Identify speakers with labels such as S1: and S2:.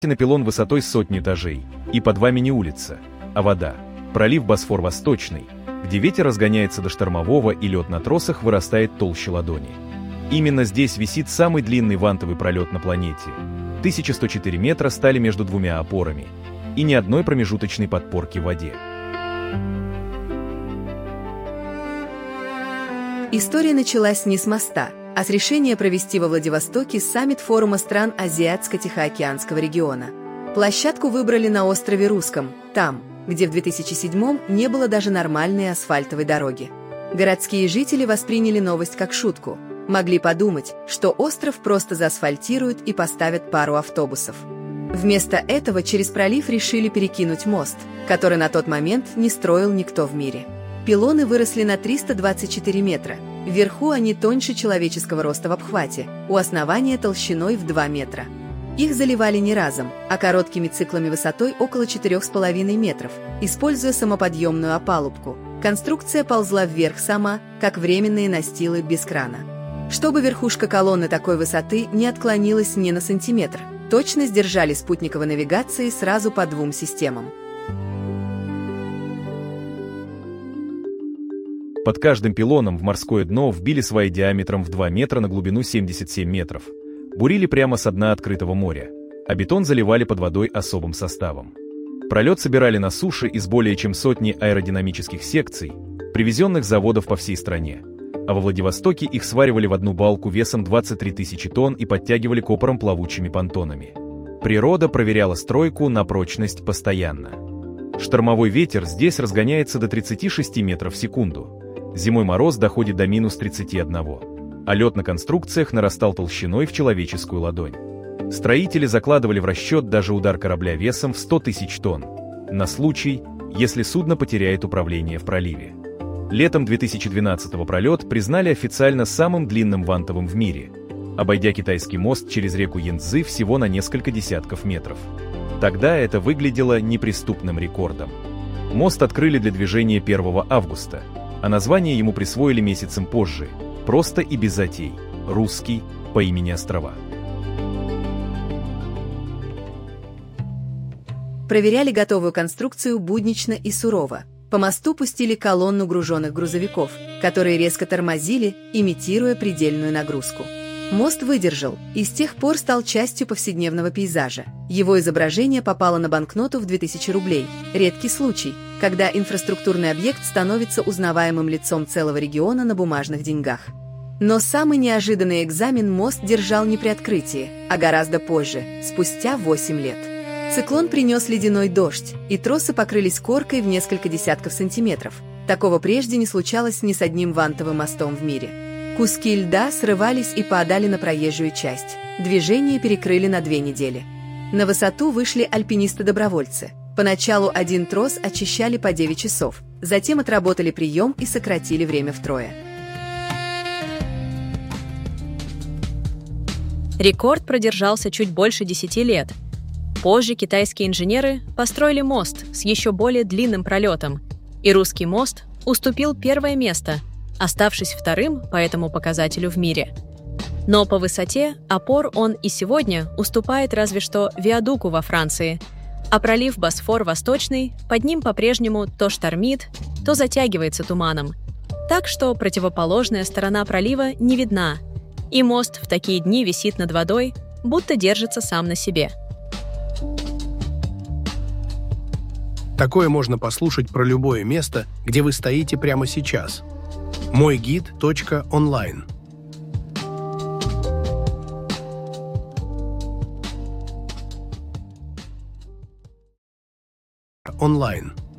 S1: на пилон высотой сотни этажей, и под вами не улица, а вода. Пролив Босфор-Восточный, где ветер разгоняется до штормового и лед на тросах вырастает толще ладони. Именно здесь висит самый длинный вантовый пролет на планете. 1104 метра стали между двумя опорами, и ни одной промежуточной подпорки в воде.
S2: История началась не с моста, а с решения провести во Владивостоке саммит форума стран Азиатско-Тихоокеанского региона. Площадку выбрали на острове Русском, там, где в 2007-м не было даже нормальной асфальтовой дороги. Городские жители восприняли новость как шутку. Могли подумать, что остров просто заасфальтируют и поставят пару автобусов. Вместо этого через пролив решили перекинуть мост, который на тот момент не строил никто в мире. Пилоны выросли на 324 метра. Вверху они тоньше человеческого роста в обхвате, у основания толщиной в 2 метра. Их заливали не разом, а короткими циклами высотой около 4,5 метров, используя самоподъемную опалубку. Конструкция ползла вверх сама, как временные настилы без крана. Чтобы верхушка колонны такой высоты не отклонилась ни на сантиметр, точно сдержали спутниковой навигации сразу по 2 системам.
S1: Под каждым пилоном в морское дно вбили сваи диаметром в 2 метра на глубину 77 метров. Бурили прямо со дна открытого моря, а бетон заливали под водой особым составом. Пролет собирали на суше из более чем сотни аэродинамических секций, привезенных с заводов по всей стране. А во Владивостоке их сваривали в одну балку весом 23 тысячи тонн и подтягивали к опорам плавучими понтонами. Природа проверяла стройку на прочность постоянно. Штормовой ветер здесь разгоняется до 36 метров в секунду. Зимой мороз доходит до минус 31, а лед на конструкциях нарастал толщиной в человеческую ладонь. Строители закладывали в расчет даже удар корабля весом в 100 тысяч тонн, на случай, если судно потеряет управление в проливе. Летом 2012-го пролет признали официально самым длинным вантовым в мире, обойдя китайский мост через реку Янцзы всего на несколько десятков метров. Тогда это выглядело неприступным рекордом. Мост открыли для движения 1 августа, а название ему присвоили месяцем позже, просто и без затей, Русский по имени острова.
S2: Проверяли готовую конструкцию буднично и сурово. По мосту пустили колонну груженных грузовиков, которые резко тормозили, имитируя предельную нагрузку. Мост выдержал и с тех пор стал частью повседневного пейзажа. Его изображение попало на банкноту в 2000 рублей. Редкий случай, когда инфраструктурный объект становится узнаваемым лицом целого региона на бумажных деньгах. Но самый неожиданный экзамен мост держал не при открытии, а гораздо позже, спустя 8 лет. Циклон принес ледяной дождь, и тросы покрылись коркой в несколько десятков сантиметров. Такого прежде не случалось ни с одним вантовым мостом в мире. Куски льда срывались и падали на проезжую часть. Движение перекрыли на 2 недели. На высоту вышли альпинисты-добровольцы. Поначалу один трос очищали по 9 часов, затем отработали прием и сократили время втрое.
S3: Рекорд продержался чуть больше 10 лет. Позже китайские инженеры построили мост с еще более длинным пролетом, и русский мост уступил 1 место, оставшись 2-м по этому показателю в мире. Но по высоте опор он и сегодня уступает разве что виадуку во Франции, а пролив Босфор-Восточный под ним по-прежнему то штормит, то затягивается туманом. Так что противоположная сторона пролива не видна, и мост в такие дни висит над водой, будто держится сам на себе.
S4: Такое можно послушать про любое место, где вы стоите прямо сейчас. Мойгид.онлайн. Онлайн.